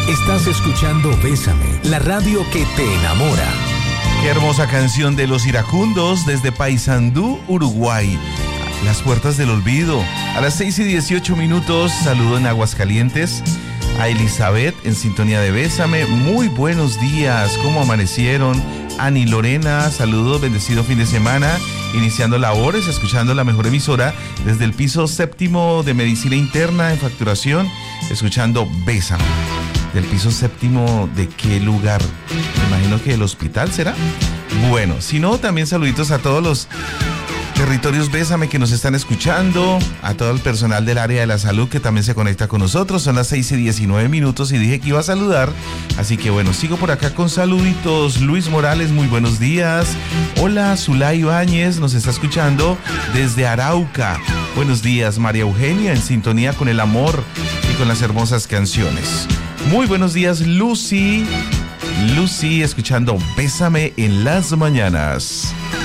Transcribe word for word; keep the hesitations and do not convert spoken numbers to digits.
Estás escuchando Bésame, la radio que te enamora. Qué hermosa canción de Los Iracundos desde Paysandú, Uruguay. Las puertas del olvido. A las seis y dieciocho minutos, saludo en Aguascalientes a Elizabeth en sintonía de Bésame. Muy buenos días, ¿cómo amanecieron? Ani Lorena, saludos, bendecido fin de semana. Iniciando labores, escuchando la mejor emisora desde el piso séptimo de Medicina Interna en Facturación, escuchando Bésame. ¿Del piso séptimo de qué lugar? Me imagino que del hospital, ¿será? Bueno, si no, también saluditos a todos los territorios Bésame que nos están escuchando, a todo el personal del área de la salud que también se conecta con nosotros. Son las seis y diecinueve minutos y dije que iba a saludar, así que bueno, sigo por acá con saluditos. Luis Morales, muy buenos días. Hola, Zulay Ibáñez nos está escuchando desde Arauca. Buenos días, María Eugenia, en sintonía con el amor y con las hermosas canciones. Muy buenos días, Lucy. Lucy, escuchando Bésame en las mañanas.